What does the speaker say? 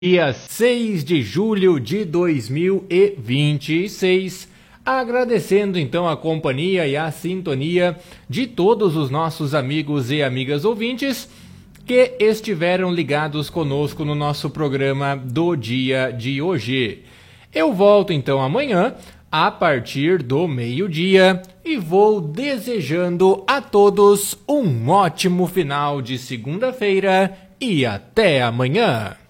Dia 6 de julho de 2026, agradecendo então a companhia e a sintonia de todos os nossos amigos e amigas ouvintes que estiveram ligados conosco no nosso programa do dia de hoje. Eu volto então amanhã a partir do meio-dia e vou desejando a todos um ótimo final de segunda-feira e até amanhã.